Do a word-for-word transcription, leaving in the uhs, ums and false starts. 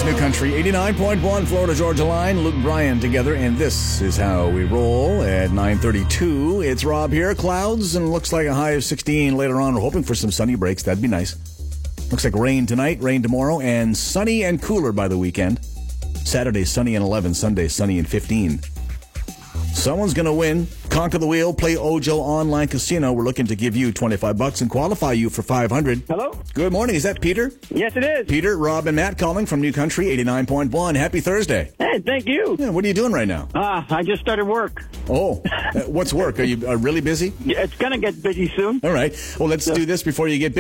New Country eighty-nine point one, Florida Georgia Line. Luke Bryan together, and this is how we roll at nine thirty-two. It's Rob here. Clouds, and looks like a high of sixteen later on. We're hoping for some sunny breaks. That'd be nice. Looks like rain tonight, rain tomorrow, and sunny and cooler by the weekend. Saturday, sunny and eleven. Sunday, sunny and fifteen. Someone's going to win. Conquer the wheel. Play Ojo Online Casino. We're looking to give you twenty-five bucks and qualify you for five hundred. Hello? Good morning. Is that Peter? Yes, it is. Peter, Rob, and Matt calling from New Country eighty-nine point one. Happy Thursday. Hey, thank you. Yeah, what are you doing right now? Ah, I just started work. Oh, uh, what's work? Are you uh, really busy? Yeah, it's going to get busy soon. All right. Well, let's do this before you get busy.